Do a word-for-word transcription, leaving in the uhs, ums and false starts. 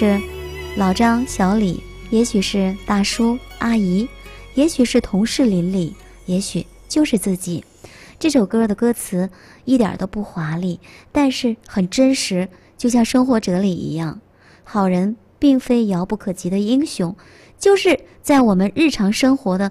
是老张小李，也许是大叔阿姨，也许是同事邻里，也许就是自己。这首歌的歌词一点都不华丽，但是很真实，就像生活哲理一样。好人并非遥不可及的英雄，就是在我们日常生活的